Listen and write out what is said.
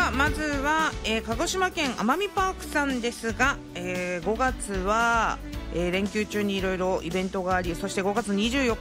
まずは、鹿児島県奄美パークさんですが、5月は、連休中にいろいろイベントがあり、そして5月24